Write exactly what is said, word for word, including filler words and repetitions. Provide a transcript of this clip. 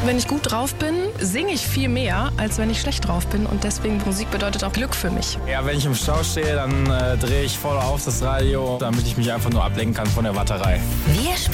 Wenn ich gut drauf bin, singe ich viel mehr, als wenn ich schlecht drauf bin. Und deswegen, Musik bedeutet auch Glück für mich. Ja, wenn ich im Stau stehe, dann äh, drehe ich voll auf das Radio, damit ich mich einfach nur ablenken kann von der Warterei. Wir spielen